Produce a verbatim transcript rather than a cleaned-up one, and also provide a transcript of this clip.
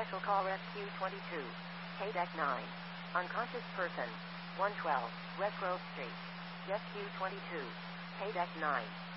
Special call Rescue twenty-two. K D E C nine. Unconscious person. one twelve. West Grove Street. Rescue twenty-two. K D E C nine.